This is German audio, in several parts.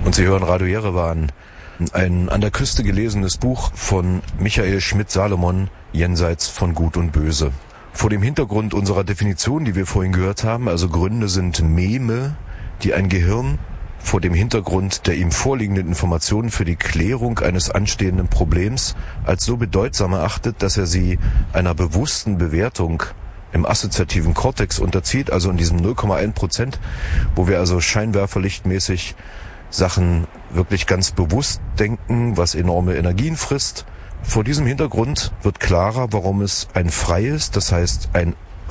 Und Sie hören Radio Jerewan, ein an der Küste gelesenes Buch von Michael Schmidt-Salomon, Jenseits von Gut und Böse. Vor dem Hintergrund unserer Definition, die wir vorhin gehört haben, also Gründe sind Meme, die ein Gehirn vor dem Hintergrund der ihm vorliegenden Informationen für die Klärung eines anstehenden Problems als so bedeutsam erachtet, dass er sie einer bewussten Bewertung im assoziativen Kortex unterzieht, also in diesem 0,1%, wo wir also scheinwerferlichtmäßig Sachen wirklich ganz bewusst denken, was enorme Energien frisst. Vor diesem Hintergrund wird klarer, warum es ein freies, das heißt ein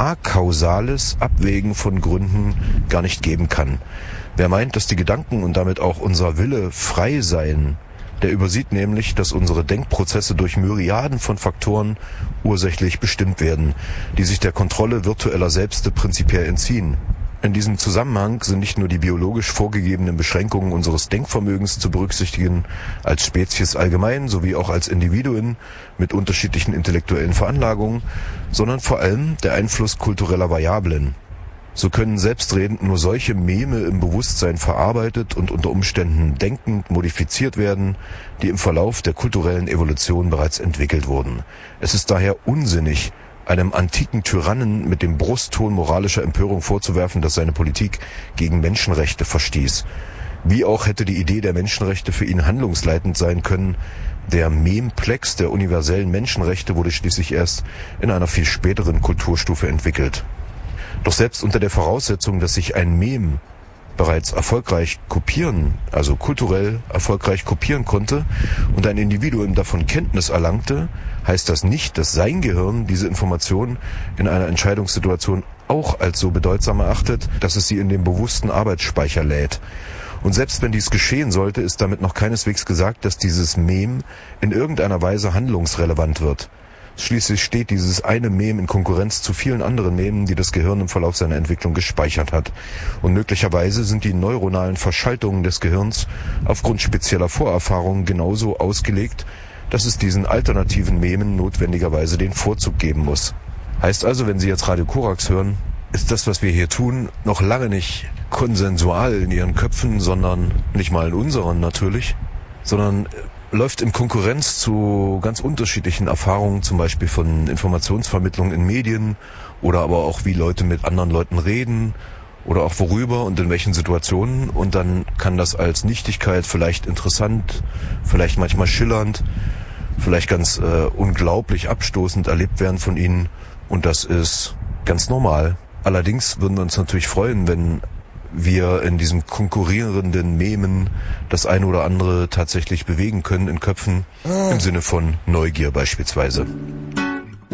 akausales Abwägen von Gründen gar nicht geben kann. Wer meint, dass die Gedanken und damit auch unser Wille frei seien, der übersieht nämlich, dass unsere Denkprozesse durch Myriaden von Faktoren ursächlich bestimmt werden, die sich der Kontrolle virtueller Selbste prinzipiell entziehen. In diesem Zusammenhang sind nicht nur die biologisch vorgegebenen Beschränkungen unseres Denkvermögens zu berücksichtigen, als Spezies allgemein sowie auch als Individuen mit unterschiedlichen intellektuellen Veranlagungen, sondern vor allem der Einfluss kultureller Variablen. So können selbstredend nur solche Meme im Bewusstsein verarbeitet und unter Umständen denkend modifiziert werden, die im Verlauf der kulturellen Evolution bereits entwickelt wurden. Es ist daher unsinnig, einem antiken Tyrannen mit dem Brustton moralischer Empörung vorzuwerfen, dass seine Politik gegen Menschenrechte verstieß. Wie auch hätte die Idee der Menschenrechte für ihn handlungsleitend sein können. Der Memplex der universellen Menschenrechte wurde schließlich erst in einer viel späteren Kulturstufe entwickelt. Doch selbst unter der Voraussetzung, dass sich ein Mem bereits erfolgreich kopieren, also kulturell erfolgreich kopieren konnte und ein Individuum davon Kenntnis erlangte, heißt das nicht, dass sein Gehirn diese Information in einer Entscheidungssituation auch als so bedeutsam erachtet, dass es sie in den bewussten Arbeitsspeicher lädt. Und selbst wenn dies geschehen sollte, ist damit noch keineswegs gesagt, dass dieses Mem in irgendeiner Weise handlungsrelevant wird. Schließlich steht dieses eine Mem in Konkurrenz zu vielen anderen Memen, die das Gehirn im Verlauf seiner Entwicklung gespeichert hat. Und möglicherweise sind die neuronalen Verschaltungen des Gehirns aufgrund spezieller Vorerfahrungen genauso ausgelegt, dass es diesen alternativen Memen notwendigerweise den Vorzug geben muss. Heißt also, wenn Sie jetzt Radio Korax hören, ist das, was wir hier tun, noch lange nicht konsensual in Ihren Köpfen, sondern nicht mal in unseren natürlich, sondern läuft in Konkurrenz zu ganz unterschiedlichen Erfahrungen, zum Beispiel von Informationsvermittlung in Medien oder aber auch wie Leute mit anderen Leuten reden oder auch worüber und in welchen Situationen. Und dann kann das als Nichtigkeit vielleicht interessant, vielleicht manchmal schillernd, vielleicht ganz unglaublich abstoßend erlebt werden von ihnen. Und das ist ganz normal. Allerdings würden wir uns natürlich freuen, wenn wir in diesem konkurrierenden Memen das eine oder andere tatsächlich bewegen können in Köpfen, im Sinne von Neugier beispielsweise.